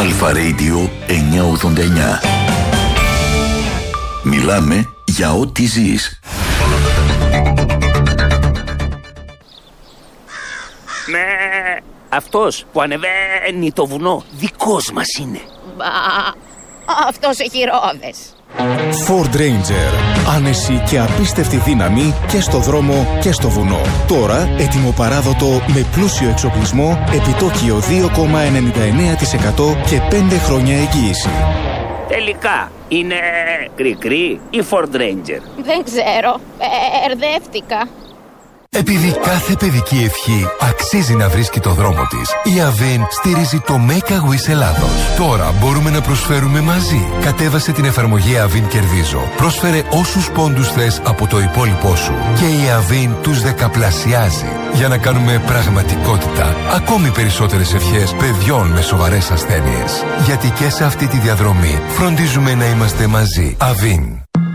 Αλφα Radio 989. Μιλάμε για ό,τι ζεις. Ναι, αυτός που ανεβαίνει το βουνό δικός μας είναι. Μπα, αυτός έχει ρόδες. Ford Ranger. Άνεση και απίστευτη δύναμη και στο δρόμο και στο βουνό. Τώρα ετοιμοπαράδοτο με πλούσιο εξοπλισμό, επιτόκιο 2,99% και 5 χρόνια εγγύηση. Τελικά είναι κρικρί ή Ford Ranger? Δεν ξέρω, μπερδεύτηκα. Επειδή κάθε παιδική ευχή αξίζει να βρίσκει το δρόμο της, η Avin στηρίζει το Make a Wish Ελλάδος. Τώρα μπορούμε να προσφέρουμε μαζί. Κατέβασε την εφαρμογή Avin Κερδίζω. Πρόσφερε όσους πόντους θες από το υπόλοιπό σου και η Avin τους δεκαπλασιάζει για να κάνουμε πραγματικότητα ακόμη περισσότερες ευχές παιδιών με σοβαρές ασθένειες. Γιατί και σε αυτή τη διαδρομή φροντίζουμε να είμαστε μαζί. Avin.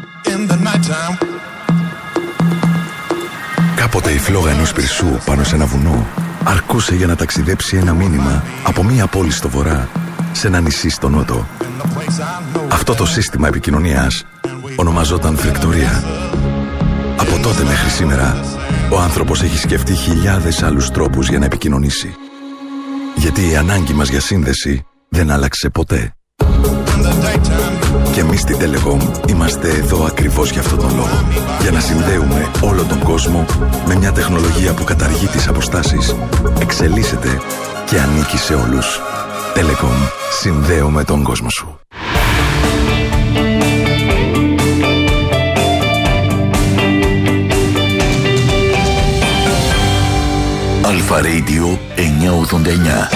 Κάποτε η φλόγα ενός πυρσού πάνω σε ένα βουνό αρκούσε για να ταξιδέψει ένα μήνυμα από μία πόλη στο βορρά σε ένα νησί στο νότο. Αυτό το σύστημα επικοινωνίας ονομαζόταν φλεκτορία. Από τότε μέχρι σήμερα ο άνθρωπος έχει σκεφτεί χιλιάδες άλλους τρόπους για να επικοινωνήσει. Γιατί η ανάγκη μας για σύνδεση δεν άλλαξε ποτέ. Και εμείς στην Telecom είμαστε εδώ ακριβώς για αυτόν τον λόγο. Για να συνδέουμε όλο τον κόσμο με μια τεχνολογία που καταργεί τις αποστάσεις, εξελίσσεται και ανήκει σε όλους. Telecom. Συνδέουμε τον κόσμο σου. Αλφα Radio 989.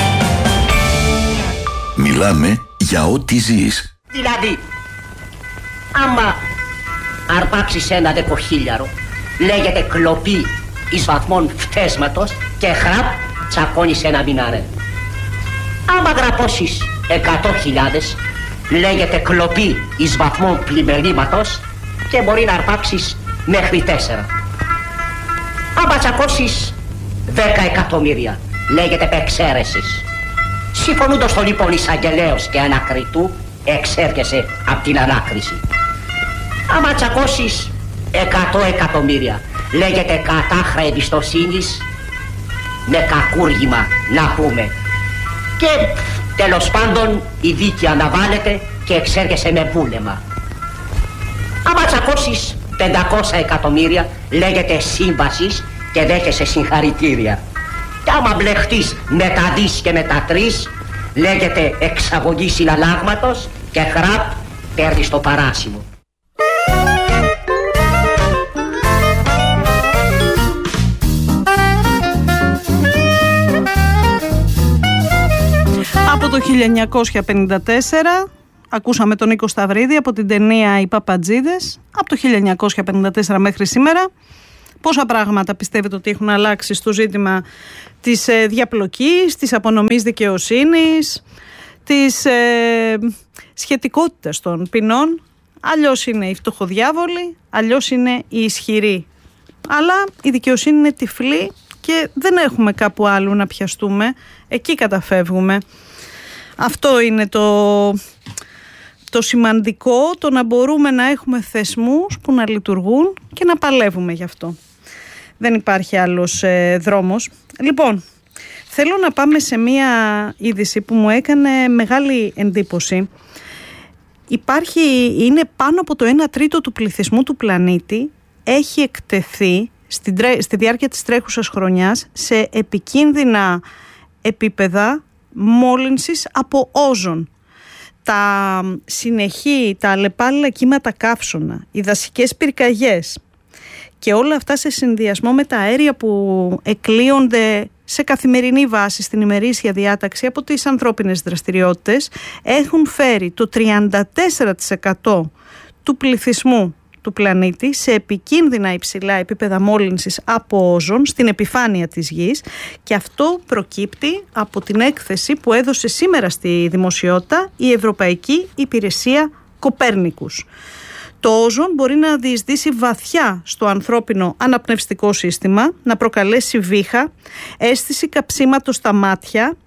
Μιλάμε για ό,τι ζεις. Δηλαδή, άμα αρπάξεις ένα 10.000, λέγεται κλοπή εις βαθμών φτέσματος και χραπ τσακώνεις ένα μηνάρε. Άμα γραπώσεις 100.000, λέγεται κλοπή εις βαθμών πλημελήματος και μπορεί να αρπάξεις μέχρι 4. Άμα τσακώσεις 10 εκατομμύρια, λέγεται εξαίρεσης. Συμφωνούντος το λοιπόν εισαγγελέος και ανακριτού, εξέρχεσαι από την ανάκριση. Άμα τσακώσεις 100 εκατομμύρια, λέγεται κατάχρα εμπιστοσύνης με κακούργημα, να πούμε. Και τέλος πάντων η δίκη αναβάλλεται και εξέρχεσαι με βούλεμα. Άμα τσακώσεις 500 εκατομμύρια, λέγεται σύμβασης και δέχεσαι συγχαρητήρια. Και άμα μπλεχτείς με τα δις και με τα τρεις, λέγεται εξαγωγή συναλλάγματος και χραπ παίρνεις το παράσημο. Από το 1954 ακούσαμε τον Νίκο Σταυρίδη από την ταινία «Οι Παπατζίδες». Από το 1954 μέχρι σήμερα πόσα πράγματα πιστεύετε ότι έχουν αλλάξει στο ζήτημα της διαπλοκής, της απονομής δικαιοσύνης, της σχετικότητας των ποινών? Αλλιώς είναι οι φτωχοδιάβολοι, αλλιώς είναι οι ισχυροί. Αλλά η δικαιοσύνη είναι τυφλή και δεν έχουμε κάπου άλλου να πιαστούμε. Εκεί καταφεύγουμε. Αυτό είναι το σημαντικό, το να μπορούμε να έχουμε θεσμούς που να λειτουργούν και να παλεύουμε γι' αυτό. Δεν υπάρχει άλλος δρόμος. Λοιπόν, θέλω να πάμε σε μία είδηση που μου έκανε μεγάλη εντύπωση. Είναι πάνω από το 1/3 του πληθυσμού του πλανήτη έχει εκτεθεί στη διάρκεια της τρέχουσας χρονιάς σε επικίνδυνα επίπεδα μόλυνσης από όζον. Τα συνεχή, τα αλλεπάλληλα κύματα καύσωνα, οι δασικές πυρκαγιές και όλα αυτά σε συνδυασμό με τα αέρια που εκλείονται σε καθημερινή βάση στην ημερήσια διάταξη από τις ανθρώπινες δραστηριότητες έχουν φέρει το 34% του πληθυσμού του πλανήτη σε επικίνδυνα υψηλά επίπεδα μόλυνσης από όζον στην επιφάνεια της γης, και αυτό προκύπτει από την έκθεση που έδωσε σήμερα στη δημοσιότητα η Ευρωπαϊκή Υπηρεσία Κοπέρνικους. Το όζον μπορεί να διεισδύσει βαθιά στο ανθρώπινο αναπνευστικό σύστημα, να προκαλέσει βήχα, αίσθηση καψίματος στα μάτια,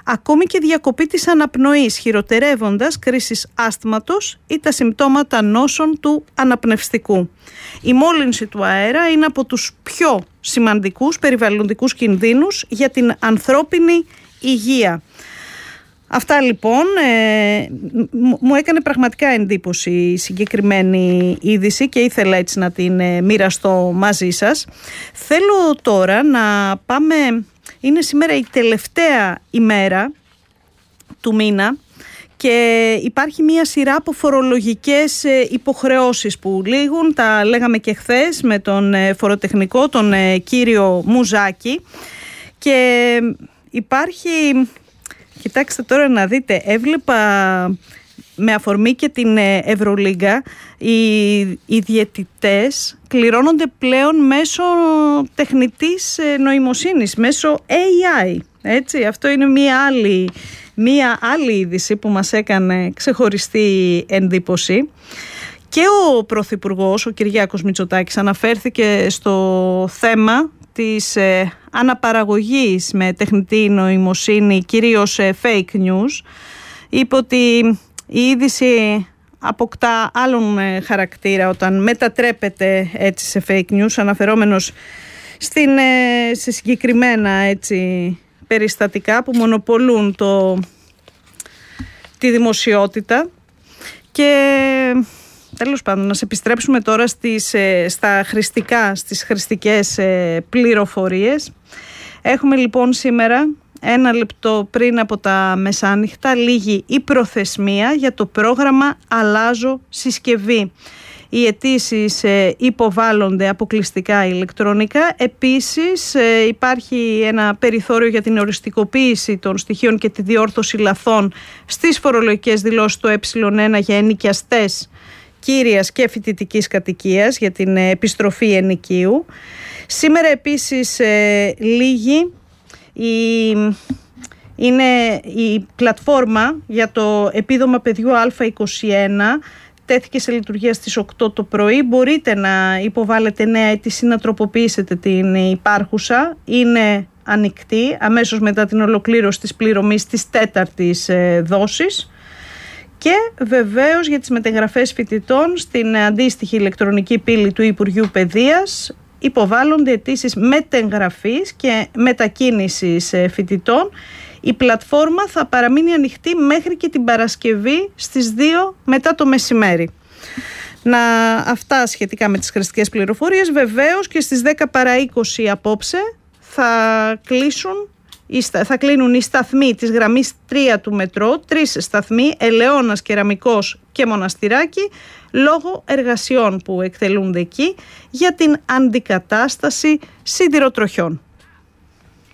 ακόμη και διακοπή της αναπνοής, χειροτερεύοντας κρίσεις άσθματος ή τα συμπτώματα νόσων του αναπνευστικού. Η μόλυνση του αέρα είναι από τους πιο σημαντικούς περιβαλλοντικούς κινδύνους για την ανθρώπινη υγεία. Αυτά λοιπόν, μου έκανε πραγματικά εντύπωση η συγκεκριμένη είδηση και ήθελα έτσι να την μοιραστώ μαζί σας. Θέλω τώρα να πάμε, είναι σήμερα η τελευταία ημέρα του μήνα και υπάρχει μια σειρά από φορολογικές υποχρεώσεις που λήγουν, τα λέγαμε και χθες με τον φοροτεχνικό, τον κύριο Μουζάκη, και υπάρχει... Κοιτάξτε τώρα να δείτε, έβλεπα με αφορμή και την Ευρωλίγκα, οι διαιτητές κληρώνονται πλέον μέσω τεχνητής νοημοσύνης, μέσω AI. Έτσι, αυτό είναι μία άλλη είδηση που μας έκανε ξεχωριστή εντύπωση. Και ο Πρωθυπουργός, ο Κυριάκος Μητσοτάκης, αναφέρθηκε στο θέμα της αναπαραγωγής με τεχνητή νοημοσύνη, κυρίως fake news. Είπε ότι η είδηση αποκτά άλλον χαρακτήρα όταν μετατρέπεται έτσι σε fake news, αναφερόμενος σε συγκεκριμένα έτσι περιστατικά που μονοπολούν τη δημοσιότητα. Και τέλος πάντων, να σε επιστρέψουμε τώρα στις χρηστικές πληροφορίες. Έχουμε λοιπόν σήμερα, 1 λεπτό πριν από τα μεσάνυχτα, λίγη η προθεσμία για το πρόγραμμα «Αλλάζω συσκευή». Οι αιτήσεις υποβάλλονται αποκλειστικά ηλεκτρονικά. Επίσης υπάρχει ένα περιθώριο για την οριστικοποίηση των στοιχείων και τη διόρθωση λαθών στις φορολογικές δηλώσεις του ε1 για ενοικιαστές κύριας και φοιτητικής κατοικίας για την επιστροφή ενοικίου. Σήμερα επίσης λίγη είναι η πλατφόρμα για το επίδομα παιδιού Α21. Τέθηκε σε λειτουργία στις 8 το πρωί. Μπορείτε να υποβάλλετε νέα αίτηση, να τροποποιήσετε την υπάρχουσα. Είναι ανοιχτή αμέσως μετά την ολοκλήρωση της πληρωμής της 4ης δόσης. Και βεβαίως για τις μετεγραφές φοιτητών στην αντίστοιχη ηλεκτρονική πύλη του Υπουργείου Παιδείας υποβάλλονται αιτήσεις μετεγραφής και μετακίνησης φοιτητών. Η πλατφόρμα θα παραμείνει ανοιχτή μέχρι και την Παρασκευή στις 2 μετά το μεσημέρι. Αυτά σχετικά με τις χρηστικές πληροφορίες. Βεβαίως και στις 10 παρά 20 απόψε θα κλείνουν οι σταθμοί της γραμμής 3 του μετρό, 3 σταθμοί, Ελαιώνας, Κεραμικός και Μοναστηράκι, λόγω εργασιών που εκτελούνται εκεί για την αντικατάσταση σιδηροτροχιών.